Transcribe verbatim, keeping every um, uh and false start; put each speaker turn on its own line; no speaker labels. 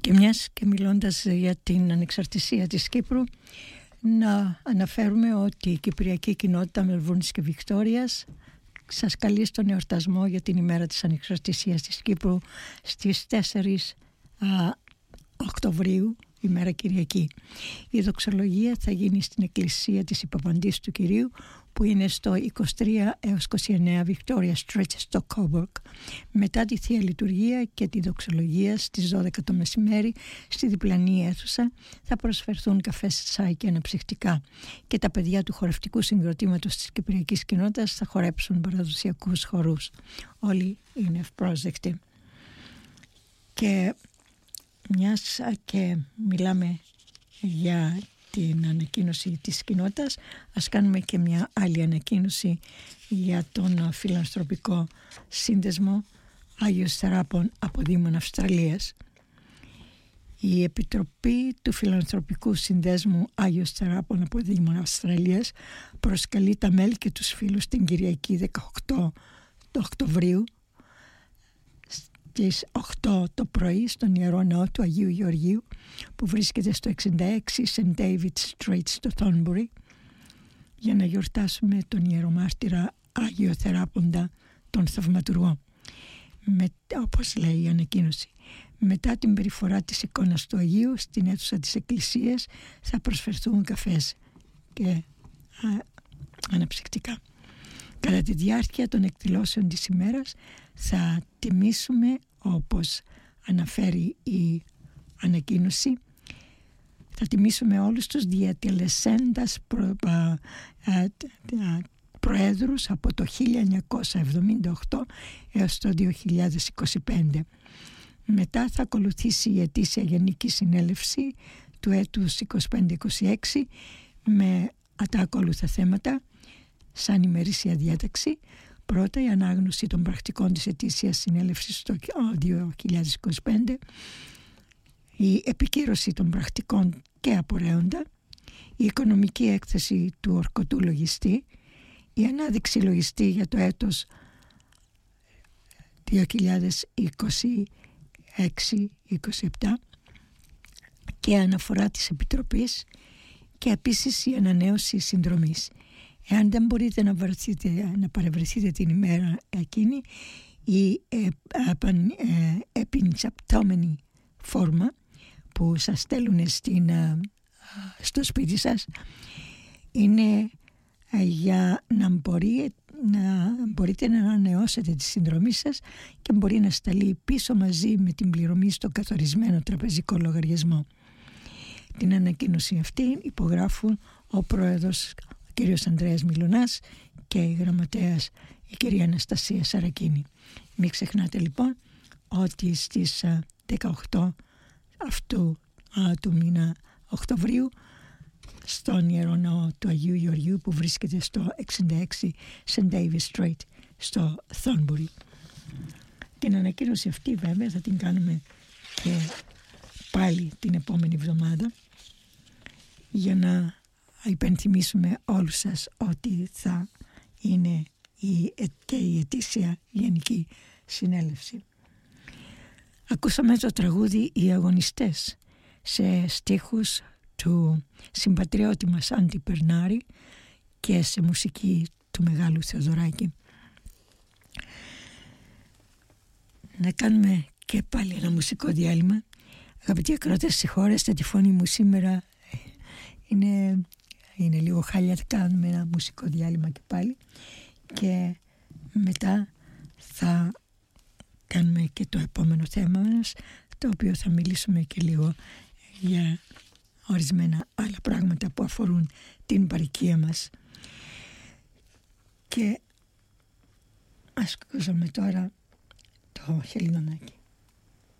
Και μιας και μιλώντας για την ανεξαρτησία της Κύπρου, να αναφέρουμε ότι η Κυπριακή Κοινότητα Μελβούρνης και Βικτόριας σας καλεί στον εορτασμό για την ημέρα της ανεξαρτησίας της Κύπρου στις τέσσερις Οκτωβρίου, ημέρα Κυριακή. Η δοξολογία θα γίνει στην εκκλησία της Υπαπαντής του Κυρίου, που είναι στο είκοσι τρία έως είκοσι εννέα Victoria Street στο Coburg. Μετά τη Θεία Λειτουργία και τη δοξολογία στις δώδεκα το μεσημέρι στη διπλανή αίθουσα θα προσφερθούν καφές, τσάι και αναψυκτικά, και τα παιδιά του χορευτικού συγκροτήματος της Κυπριακής Κοινότητας θα χορέψουν παραδοσιακούς χορούς. Όλοι είναι ευπρόσδεκτοι. Και μιας και μιλάμε για την ανακοίνωση της κοινότητας, ας κάνουμε και μια άλλη ανακοίνωση για τον φιλανθρωπικό σύνδεσμο Άγιος Θεράπων Αποδήμων Αυστραλίας. Η Επιτροπή του Φιλανθρωπικού Συνδέσμου Άγιος Θεράπων Αποδήμων Αυστραλίας προσκαλεί τα μέλη και τους φίλους την Κυριακή δεκαοκτώ Οκτωβρίου στις οκτώ το πρωί στον Ιερό Ναό του Αγίου Γεωργίου, που βρίσκεται στο εξήντα έξι Saint David Street στο Thornbury, για να γιορτάσουμε τον ιερομάρτυρα Άγιο Θεράποντα, τον Θαυματουργό. Με, όπως λέει η ανακοίνωση, μετά την περιφορά της εικόνας του Αγίου στην αίθουσα της Εκκλησίας θα προσφερθούν καφές και α, αναψυκτικά. Κατά τη διάρκεια των εκδηλώσεων της ημέρας θα τιμήσουμε, όπως αναφέρει η ανακοίνωση, θα τιμήσουμε όλους τους διατελεσέντας προ, α, α, α, προέδρους από το χίλια εννιακόσια εβδομήντα οκτώ έως το δύο χιλιάδες είκοσι πέντε. Μετά θα ακολουθήσει η ετήσια Γενική Συνέλευση του έτους είκοσι πέντε είκοσι έξι με τα ακόλουθα θέματα σαν ημερήσια διάταξη. Πρώτα, η ανάγνωση των πρακτικών της ετήσιας συνέλευσης το δύο χιλιάδες είκοσι πέντε, η επικύρωση των πρακτικών και απορρέοντα, η οικονομική έκθεση του ορκωτού λογιστή, η ανάδειξη λογιστή για το έτος δύο χιλιάδες είκοσι έξι είκοσι επτά και αναφορά της Επιτροπής, και επίσης η ανανέωση συνδρομής. Εάν δεν μπορείτε να, βαρθείτε, να παρευρεθείτε την ημέρα εκείνη, η ε, ε, επινσαπτώμενη φόρμα που σας στέλνουν στην, ε, στο σπίτι σας είναι ε, για να, μπορεί, να μπορείτε να ανανεώσετε τη συνδρομή σας και μπορεί να σταλεί πίσω μαζί με την πληρωμή στο καθορισμένο τραπεζικό λογαριασμό. Την ανακοίνωση αυτή υπογράφουν ο πρόεδρος ο κύριος Ανδρέας Μιλωνάς και η γραμματέας η κυρία Αναστασία Σαρακίνη. Μην ξεχνάτε λοιπόν ότι στις δεκαοκτώ αυτού α, του μήνα Οκτωβρίου στον Ιερό Ναό του Αγίου Γεωργίου, που βρίσκεται στο εξήντα έξι Saint David Street στο Thornbury. Την ανακοίνωση αυτή βέβαια θα την κάνουμε και πάλι την επόμενη εβδομάδα, για να υπενθυμίσουμε όλους σας ότι θα είναι η, και η ετήσια Γενική Συνέλευση. Ακούσαμε το τραγούδι «Οι Αγωνιστές» σε στίχους του συμπατριώτη μας Άντι Περνάρη και σε μουσική του Μεγάλου Θεοδωράκη. Να κάνουμε και πάλι ένα μουσικό διάλειμμα. Αγαπητοί ακροατές, συγχωρέστε τη φωνή μου σήμερα, είναι, είναι λίγο χάλια. Θα κάνουμε ένα μουσικό διάλειμμα και πάλι, και μετά θα κάνουμε και το επόμενο θέμα μας, το οποίο θα μιλήσουμε και λίγο για ορισμένα άλλα πράγματα που αφορούν την παροικία μας. Και ας ακούσαμε τώρα το Χελιδονάκι.